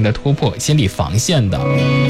的突破心理防线的。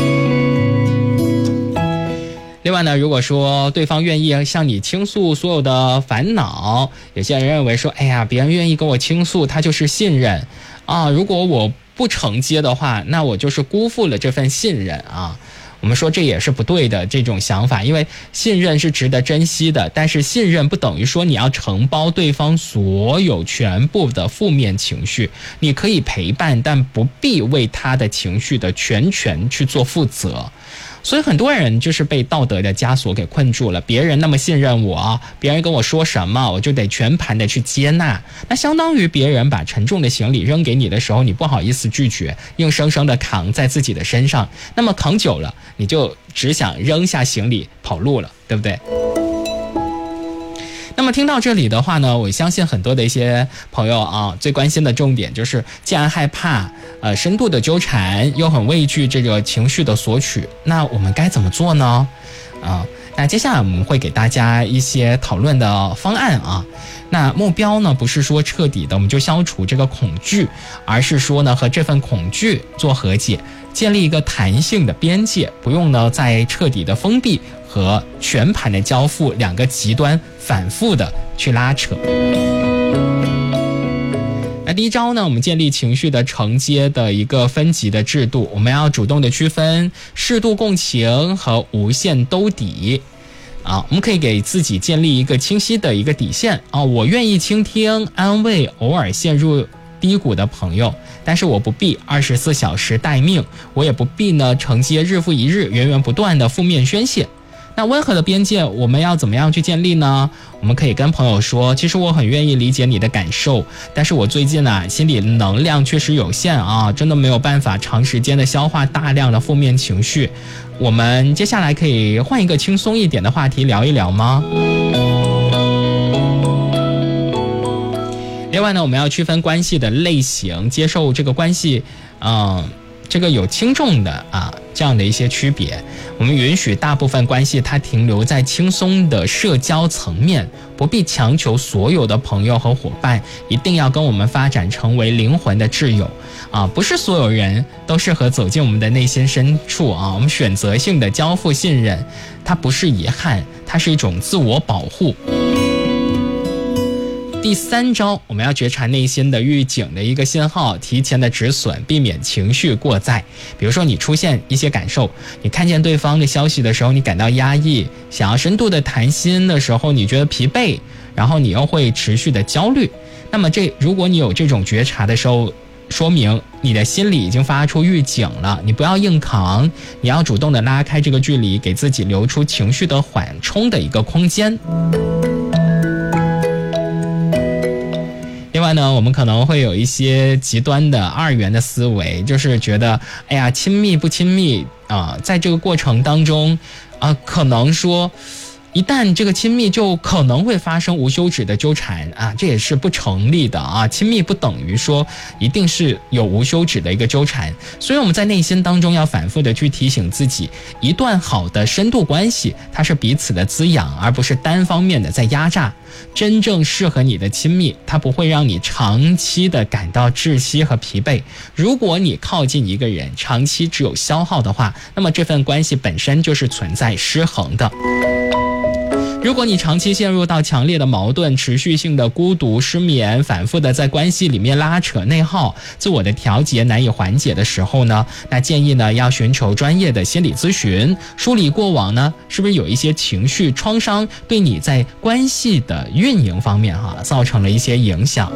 另外呢，如果说对方愿意向你倾诉所有的烦恼，有些人认为说，哎呀，别人愿意跟我倾诉，他就是信任啊。如果我不承接的话，那我就是辜负了这份信任啊。我们说这也是不对的这种想法，因为信任是值得珍惜的，但是信任不等于说你要承包对方所有全部的负面情绪，你可以陪伴，但不必为他的情绪的全权去做负责。所以很多人就是被道德的枷锁给困住了，别人那么信任我，别人跟我说什么我就得全盘的去接纳，那相当于别人把沉重的行李扔给你的时候，你不好意思拒绝，硬生生的扛在自己的身上，那么扛久了你就只想扔下行李跑路了，对不对？那么听到这里的话呢，我相信很多的一些朋友啊，最关心的重点就是，既然害怕深度的纠缠，又很畏惧这个情绪的索取，那我们该怎么做呢？那接下来我们会给大家一些讨论的方案啊。那目标呢，不是说彻底的我们就消除这个恐惧，而是说呢，和这份恐惧做和解，建立一个弹性的边界，不用呢再彻底的封闭和全盘的交付两个极端反复的去拉扯。那第一招呢，我们建立情绪的承接的一个分级的制度，我们要主动的区分适度共情和无限兜底啊，我们可以给自己建立一个清晰的一个底线啊，我愿意倾听安慰偶尔陷入低谷的朋友，但是我不必24小时待命，我也不必呢承接日复一日源源不断的负面宣泄。那温和的边界我们要怎么样去建立呢？我们可以跟朋友说，其实我很愿意理解你的感受，但是我最近心理能量确实有限啊，真的没有办法长时间的消化大量的负面情绪，我们接下来可以换一个轻松一点的话题聊一聊吗？另外呢，我们要区分关系的类型，接受这个关系这个有轻重的这样的一些区别，我们允许大部分关系它停留在轻松的社交层面，不必强求所有的朋友和伙伴一定要跟我们发展成为灵魂的挚友不是所有人都适合走进我们的内心深处我们选择性的交付信任，它不是遗憾，它是一种自我保护。第三招，我们要觉察内心的预警的一个信号，提前的止损，避免情绪过载。比如说你出现一些感受，你看见对方的消息的时候你感到压抑，想要深度的谈心的时候你觉得疲惫，然后你又会持续的焦虑，那么如果你有这种觉察的时候，说明你的心里已经发出预警了，你不要硬扛，你要主动的拉开这个距离，给自己留出情绪的缓冲的一个空间。另外呢，我们可能会有一些极端的二元的思维，就是觉得哎呀，亲密不亲密在这个过程当中可能说一旦这个亲密就可能会发生无休止的纠缠这也是不成立的亲密不等于说一定是有无休止的一个纠缠，所以我们在内心当中要反复的去提醒自己，一段好的深度关系它是彼此的滋养，而不是单方面的在压榨。真正适合你的亲密，它不会让你长期的感到窒息和疲惫。如果你靠近一个人长期只有消耗的话，那么这份关系本身就是存在失衡的。如果你长期陷入到强烈的矛盾，持续性的孤独、失眠，反复的在关系里面拉扯内耗，自我的调节难以缓解的时候呢，那建议呢要寻求专业的心理咨询，梳理过往呢是不是有一些情绪创伤对你在关系的运营方面造成了一些影响。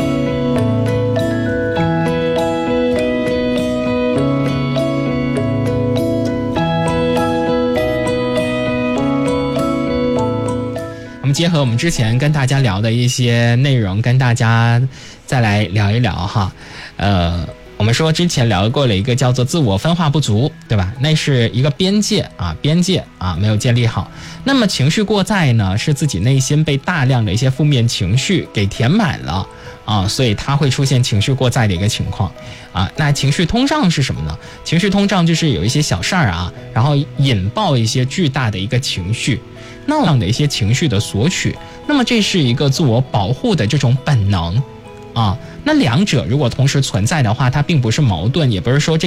我们结合我们之前跟大家聊的一些内容，跟大家再来聊一聊我们说之前聊过了一个叫做自我分化不足，对吧？那是一个边界没有建立好。那么情绪过载呢，是自己内心被大量的一些负面情绪给填满了所以它会出现情绪过载的一个情况那情绪通胀是什么呢？情绪通胀就是有一些小事儿然后引爆一些巨大的一个情绪，那样的一些情绪的索取，那么这是一个自我保护的这种本能那两者如果同时存在的话，它并不是矛盾，也不是说